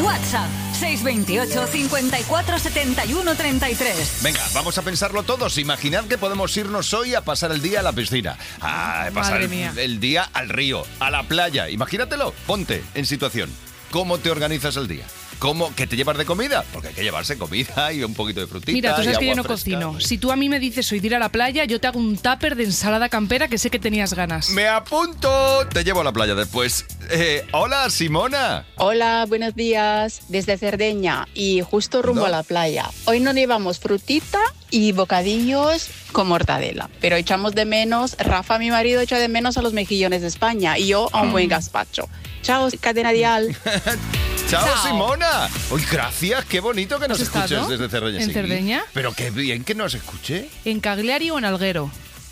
WhatsApp 628 54 71 33. Venga, vamos a pensarlo todos. Imaginad que podemos irnos hoy a pasar el día a la piscina, a pasar el día al río, a la playa. Imagínatelo, ponte en situación. ¿Cómo te organizas el día? ¿Cómo? ¿Qué te llevas de comida? Porque hay que llevarse comida y un poquito de frutita. Mira, tú sabes que yo no fresca. cocino. Si tú a mí me dices hoy de ir a la playa, yo te hago un tupper de ensalada campera que sé que tenías ganas. ¡Me apunto! Te llevo a la playa después. Hola, Simona. Hola, buenos días. Desde Cerdeña y justo rumbo a la playa. Hoy nos llevamos frutita y bocadillos con mortadela. Pero echamos de menos, Rafa, mi marido, echa de menos a los mejillones de España y yo a un buen gazpacho. Chao, Cadena Dial. Chao, Simona. Uy, gracias, qué bonito que nos escuches desde Cerdeña. ¿En Cerdeña? Pero qué bien que nos escuche. ¿En Cagliari o en Alguero?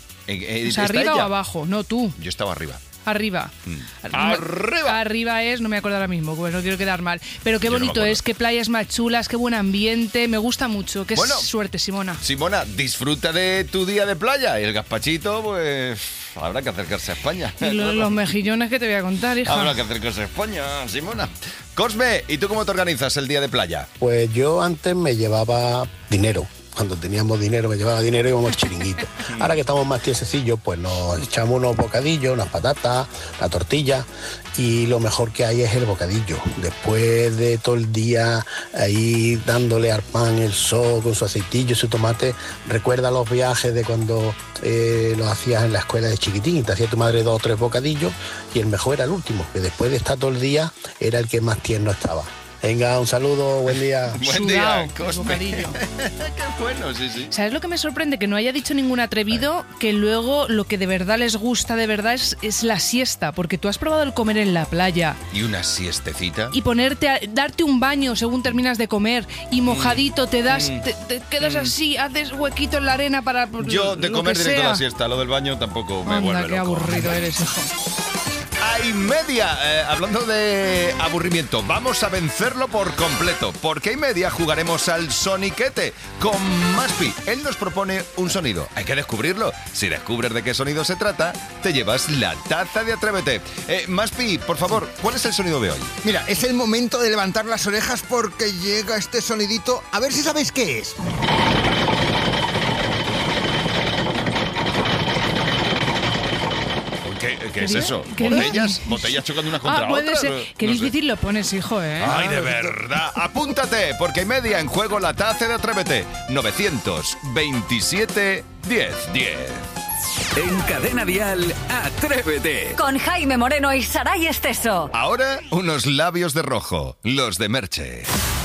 O sea, ¿arriba o abajo? No, tú. Yo estaba arriba. Arriba. ¡Arriba! Arriba es, no me acuerdo ahora mismo, pues no quiero quedar mal. Pero qué bonito es, qué playas más chulas, qué buen ambiente, me gusta mucho. Qué suerte, Simona. Simona, disfruta de tu día de playa. Y el gazpachito, pues habrá que acercarse a España. Y los mejillones que te voy a contar, hija. Habrá que acercarse a España, Simona. Cosme, ¿y tú cómo te organizas el día de playa? Pues yo antes me llevaba dinero. Cuando teníamos dinero, me llevaba dinero y íbamos al chiringuito. Ahora que estamos más tiesecillos, pues nos echamos unos bocadillos, unas patatas, la tortilla, y lo mejor que hay es el bocadillo. Después de todo el día ahí dándole al pan el sol con su aceitillo, su tomate, recuerda los viajes de cuando lo hacías en la escuela de chiquitín, te hacía tu madre 2 o 3 bocadillos y el mejor era el último, que después de estar todo el día era el que más tierno estaba. Venga, un saludo, buen día. Buen día, Cosme. Qué bueno, sí. ¿Sabes lo que me sorprende? Que no haya dicho ningún atrevido que luego lo que de verdad les gusta de verdad es la siesta, porque tú has probado el comer en la playa. ¿Y una siestecita? Y darte un baño según terminas de comer y mojadito te das, te quedas así, haces huequito en la arena para... Yo de comer directo a la siesta, lo del baño tampoco me vuelve loco. Qué aburrido eres, hijo. Hay media, hablando de aburrimiento, vamos a vencerlo por completo, porque hay media jugaremos al soniquete con Maspi. Él nos propone un sonido, hay que descubrirlo. Si descubres de qué sonido se trata, te llevas la taza de Atrévete. Maspi, por favor, ¿cuál es el sonido de hoy? Mira, es el momento de levantar las orejas porque llega este sonidito, a ver si sabéis qué es. ¿Qué es eso? ¿Botellas chocando una contra puede otra? Ser. Qué difícil lo pones, hijo, ¿eh? Ay, de verdad. Apúntate, porque hay media en juego la taza de Atrévete. 927 1010. En Cadena Dial, Atrévete. Con Jaime Moreno y Saray Esteso. Ahora, unos labios de rojo, los de Merche.